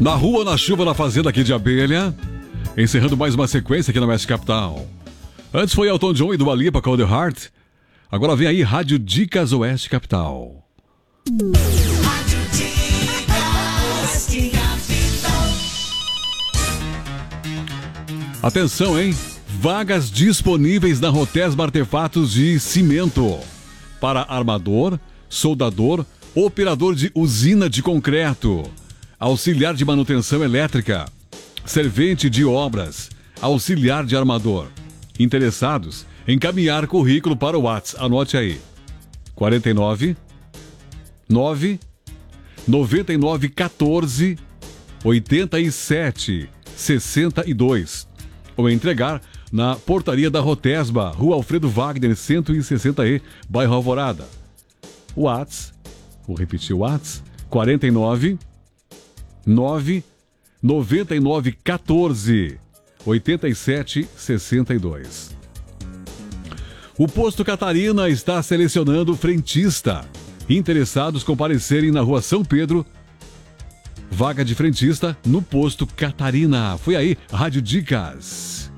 Na rua, na chuva, na fazenda aqui de Abelha. Encerrando mais uma sequência aqui na Oeste Capital. Antes foi Elton John e Dua Lipa com The Heart. Agora vem aí Rádio Dicas Oeste Capital. Rádio Dicas Oeste Capital. Atenção, hein? Vagas disponíveis na Rotesba Artefatos de Cimento. Para armador, soldador, operador de usina de concreto, auxiliar de manutenção elétrica, servente de obras, auxiliar de armador. Interessados? Encaminhar currículo para o WhatsApp. Anote aí. 49 9 99 14 87 62. Ou entregar na portaria da Rotesba, Rua Alfredo Wagner, 160E, bairro Alvorada. WhatsApp, vou repetir o WhatsApp, 49 9 99 14 87 62. O Posto Catarina está selecionando frentista. Interessados comparecerem na Rua São Pedro. Vaga de frentista no Posto Catarina. Foi aí, Rádio Dicas.